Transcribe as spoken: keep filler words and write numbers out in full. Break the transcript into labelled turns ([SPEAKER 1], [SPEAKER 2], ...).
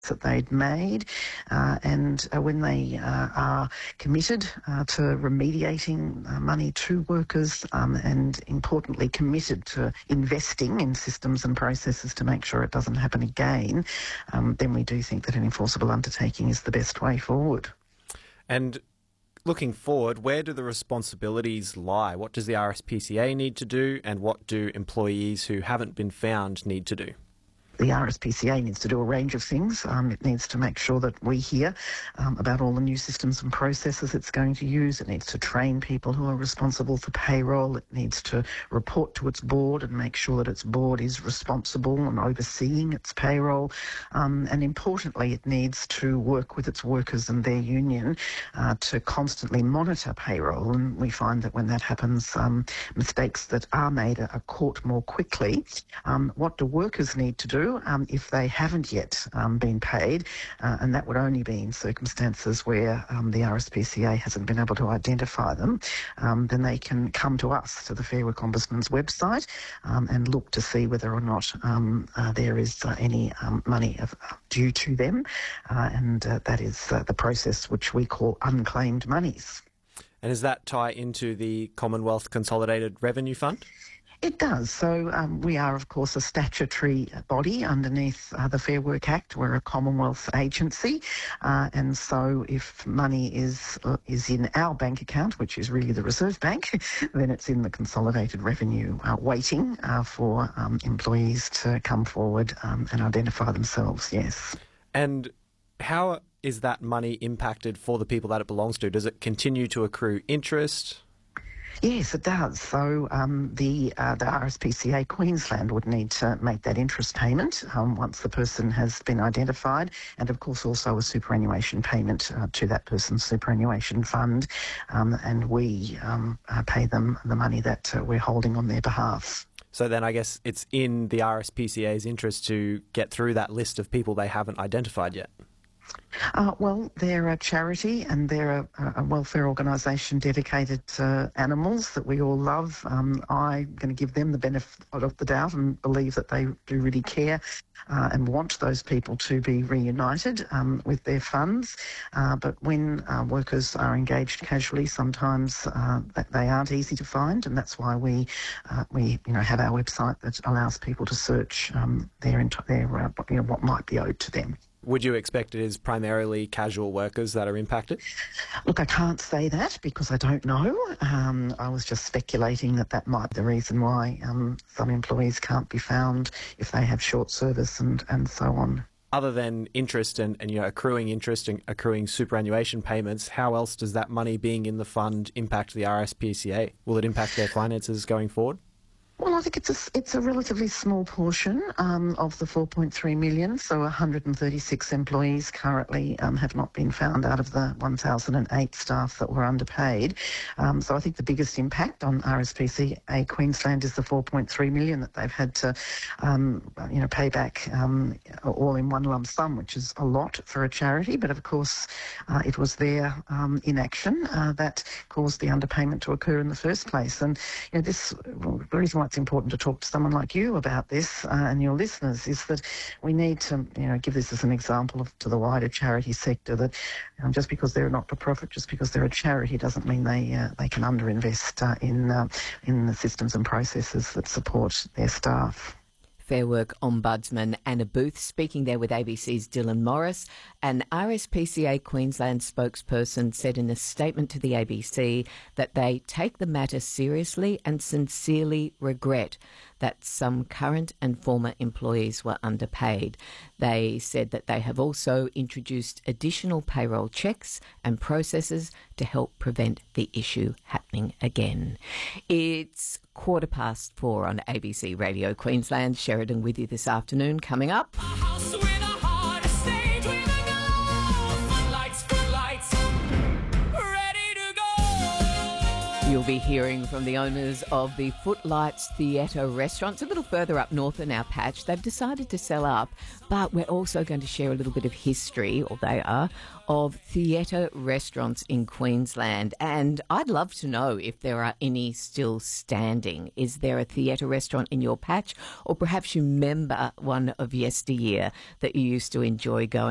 [SPEAKER 1] that they'd made, uh, and uh, when they uh, are committed uh, to remediating uh, money to workers, um, and importantly committed to investing in systems and processes to make sure it doesn't happen again, um, then we do think that an enforceable undertaking is the best way forward.
[SPEAKER 2] And looking forward, where do the responsibilities lie? What does the R S P C A need to do, and what do employees who haven't been found need to do?
[SPEAKER 1] The R S P C A needs to do a range of things. Um, it needs to make sure that we hear um, about all the new systems and processes it's going to use. It needs to train people who are responsible for payroll. It needs to report to its board and make sure that its board is responsible and overseeing its payroll. Um, and importantly, it needs to work with its workers and their union uh, to constantly monitor payroll. And we find that when that happens, um, mistakes that are made are caught more quickly. Um, what do workers need to do Um, if they haven't yet um, been paid, uh, and that would only be in circumstances where um, the R S P C A hasn't been able to identify them, um, then they can come to us, to the Fair Work Ombudsman's website, um, and look to see whether or not um, uh, there is uh, any um, money of, uh, due to them, uh, and uh, that is uh, the process which we call unclaimed monies.
[SPEAKER 2] And does that tie into the Commonwealth Consolidated Revenue Fund?
[SPEAKER 1] It does. So um, we are, of course, a statutory body underneath uh, the Fair Work Act. We're a Commonwealth agency, uh, and so if money is uh, is in our bank account, which is really the Reserve Bank, then it's in the Consolidated Revenue, uh, waiting uh, for um, employees to come forward um, and identify themselves, yes.
[SPEAKER 2] And how is that money impacted for the people that it belongs to? Does it continue to accrue interest?
[SPEAKER 1] Yes, it does. So um, the uh, the R S P C A Queensland would need to make that interest payment um, once the person has been identified, and of course also a superannuation payment uh, to that person's superannuation fund, um, and we um, uh, pay them the money that uh, we're holding on their behalf.
[SPEAKER 2] So then I guess it's in the R S P C A's interest to get through that list of people they haven't identified yet.
[SPEAKER 1] Uh, well, they're a charity and they're a, a welfare organisation dedicated to animals that we all love. Um, I'm going to give them the benefit of the doubt and believe that they do really care uh, and want those people to be reunited um, with their funds. Uh, but when uh, workers are engaged casually, sometimes uh, that they aren't easy to find, and that's why we uh, we you know have our website that allows people to search um, their their uh, you know what might be owed to them.
[SPEAKER 2] Would you expect it is primarily casual workers that are impacted?
[SPEAKER 1] Look, I can't say that because I don't know. Um, I was just speculating that that might be the reason why um, some employees can't be found if they have short service and, and so on.
[SPEAKER 2] Other than interest and, and you know accruing interest and accruing superannuation payments, how else does that money being in the fund impact the R S P C A? Will it impact their finances going forward?
[SPEAKER 1] Well, I think it's a, it's a relatively small portion um, of the four point three million, so one hundred thirty-six employees currently um, have not been found out of the one thousand eight staff that were underpaid. Um, so I think the biggest impact on R S P C A Queensland is the four point three million that they've had to um, you know, pay back um, all in one lump sum, which is a lot for a charity. But of course, uh, it was their um, inaction uh, that caused the underpayment to occur in the first place. And you know, this well, the reason why it's important to talk to someone like you about this uh, and your listeners is that we need to, you know, give this as an example of, to the wider charity sector that um, just because they're a not-for-profit, just because they're a charity, doesn't mean they uh, they can underinvest uh, in uh, in the systems and processes that support their staff.
[SPEAKER 3] Fair Work Ombudsman Anna Booth speaking there with A B C's Dylan Morris. An R S P C A Queensland spokesperson said in a statement to the A B C that they take the matter seriously and sincerely regret that some current and former employees were underpaid. They said that they have also introduced additional payroll checks and processes to help prevent the issue happening again. It's quarter past four on A B C Radio Queensland. Sheridan with you this afternoon. Coming up. You'll be hearing from the owners of the Footlights Theatre restaurants a little further up north in our patch. They've decided to sell up, but we're also going to share a little bit of history, or they are, of theatre restaurants in Queensland. And I'd love to know if there are any still standing. Is there a theatre restaurant in your patch? Or perhaps you remember one of yesteryear that you used to enjoy going